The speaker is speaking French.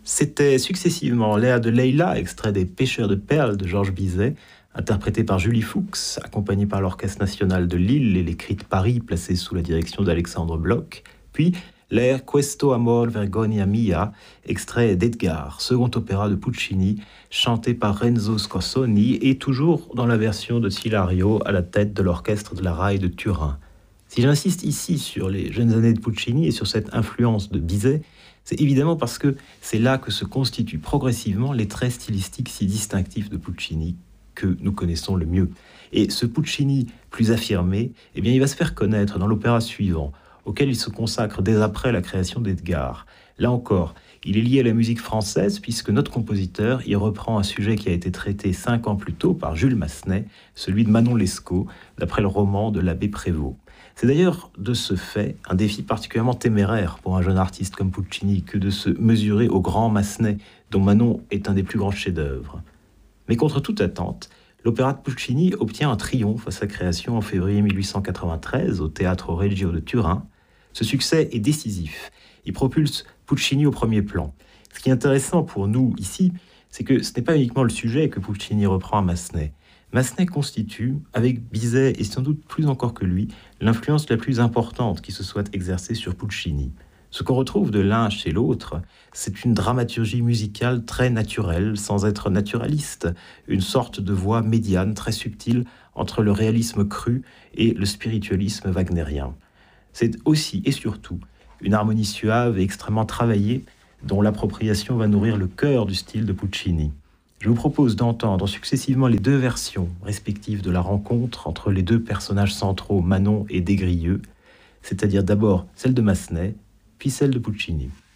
C'était successivement l'air de Leila, extrait des Pêcheurs de perles de Georges Bizet, interprété par Julie Fuchs, accompagné par l'Orchestre national de Lille et les Cris de Paris, placés sous la direction d'Alexandre Bloch, puis l'air Questo amor vergogna mia, extrait d'Edgar, second opéra de Puccini, chanté par Renzo Scorsoni et toujours dans la version de Cilario à la tête de l'orchestre de la RAI de Turin. Si j'insiste ici sur les jeunes années de Puccini et sur cette influence de Bizet, c'est évidemment parce que c'est là que se constituent progressivement les traits stylistiques si distinctifs de Puccini que nous connaissons le mieux. Et ce Puccini plus affirmé, eh bien, il va se faire connaître dans l'opéra suivant, auquel il se consacre dès après la création d'Edgar. Là encore, il est lié à la musique française puisque notre compositeur y reprend un sujet qui a été traité 5 ans plus tôt par Jules Massenet, celui de Manon Lescaut, d'après le roman de l'abbé Prévost. C'est d'ailleurs de ce fait un défi particulièrement téméraire pour un jeune artiste comme Puccini que de se mesurer au grand Massenet, dont Manon est un des plus grands chefs-d'œuvre. Mais contre toute attente, l'opéra de Puccini obtient un triomphe à sa création en février 1893 au Teatro Regio de Turin. Ce succès est décisif. Il propulse Puccini au premier plan. Ce qui est intéressant pour nous ici, c'est que ce n'est pas uniquement le sujet que Puccini reprend à Massenet. Massenet constitue, avec Bizet et sans doute plus encore que lui, l'influence la plus importante qui se soit exercée sur Puccini. Ce qu'on retrouve de l'un chez l'autre, c'est une dramaturgie musicale très naturelle, sans être naturaliste, une sorte de voie médiane très subtile entre le réalisme cru et le spiritualisme wagnérien. C'est aussi et surtout une harmonie suave et extrêmement travaillée dont l'appropriation va nourrir le cœur du style de Puccini. Je vous propose d'entendre successivement les deux versions respectives de la rencontre entre les deux personnages centraux, Manon et Des Grieux, c'est-à-dire d'abord celle de Massenet, puis celle de Puccini.